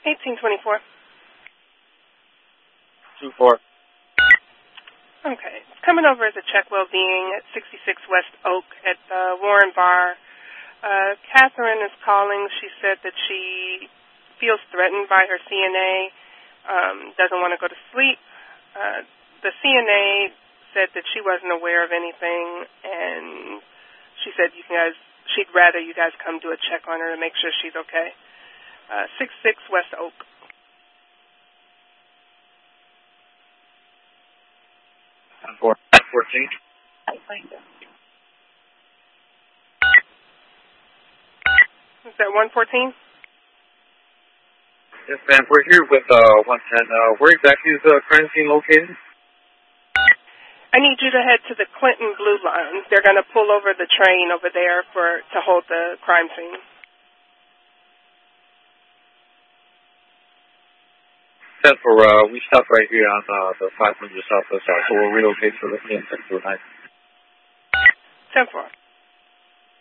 1824. 24. Okay. It's coming over as a check well-being at 66 West Oak at the Warren Bar. Catherine is calling. She said that she feels threatened by her CNA, doesn't want to go to sleep. The CNA said that she wasn't aware of anything, and she said she'd rather you guys come do a check on her to make sure she's okay. 66 West Oak. And 14. Is that 114? Yes, ma'am. We're here with 110. Where exactly is the crime scene located? I need you to head to the Clinton Blue Line. They're going to pull over the train over there to hold the crime scene. We stopped right here on the 500 Southwest, so we'll relocate for the 10-4. 10-4.